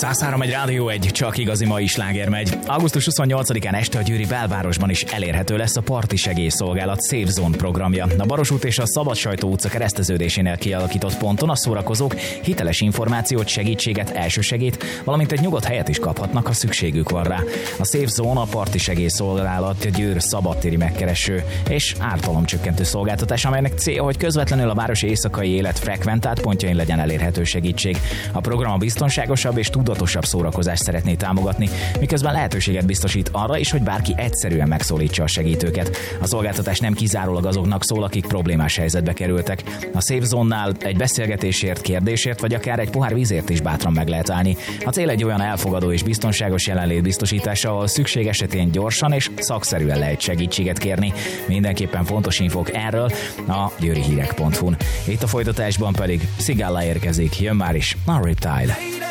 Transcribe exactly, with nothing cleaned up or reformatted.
száz három egy Rádió egy, csak igazi mai sláger megy. augusztus huszonnyolcadikán este a győri belvárosban is elérhető lesz a Parti Segélyszolgálat Safe Zone programja. A Baros út és a Szabadsajtó utca kereszteződésénél kialakított ponton a szórakozók hiteles információt, segítséget, elsősegít, valamint egy nyugodt helyet is kaphatnak, ha szükségük van rá. A Safe Zone a Parti Segélyszolgálat Győr szabadtéri megkereső és ártalomcsökkentő szolgáltatás, amelynek célja, hogy közvetlenül a városi éjszakai élet frekventált pontjain legyen elérhető segítség. A program a biztonságosabb és tudatosabb szórakozást szeretné támogatni, miközben lehetőséget biztosít arra is, hogy bárki egyszerűen megszólítsa a segítőket. A szolgáltatás nem kizárólag azoknak szól, akik problémás helyzetbe kerültek. A Safe Zone-nál egy beszélgetésért, kérdésért vagy akár egy pohár vízért is bátran meg lehet állni. A cél egy olyan elfogadó és biztonságos jelenlét biztosítása, ahol szükség esetén gyorsan és szakszerűen lehet segítséget kérni. Mindenképpen fontos infók erről a győrihírek pont hu-n. Itt a folytatásban pedig Szigalla érkezik, jön már is a Riptide.